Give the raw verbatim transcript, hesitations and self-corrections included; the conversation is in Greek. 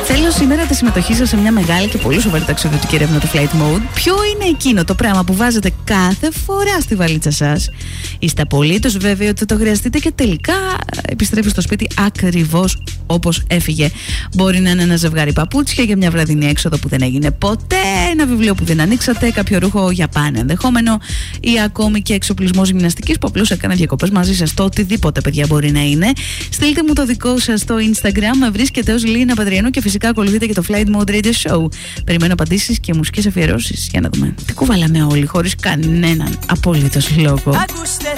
Θέλω σήμερα τη συμμετοχή σας σε μια μεγάλη και πολύ σοβαρή ταξιδιωτική έρευνα του Flight Mode. Ποιο είναι εκείνο το πράγμα που βάζετε κάθε φορά στη βαλίτσα σας? Είστε απολύτως βέβαιοι ότι θα το χρειαστείτε και τελικά επιστρέφει στο σπίτι ακριβώς όπως έφυγε? Μπορεί να είναι ένα ζευγάρι παπούτσια για μια βραδινή έξοδο που δεν έγινε ποτέ, ένα βιβλίο που δεν ανοίξατε, κάποιο ρούχο για πάνε ενδεχόμενο, ή ακόμη και εξοπλισμός γυμναστικής που απλώς έκανε διακοπές μαζί σας. Το οτιδήποτε, παιδιά, μπορεί να είναι. Στείλτε μου το δικό σας στο Instagram, με βρίσκεται ως Λίνα Παντριανού και φυσικά ακολουθείτε και το Flight Mode Radio Show. Περιμένω απαντήσεις και μουσικές αφιερώσεις για να δούμε τι κουβαλάμε όλοι χωρίς κανέναν απολύτως λόγο. Ακούστε,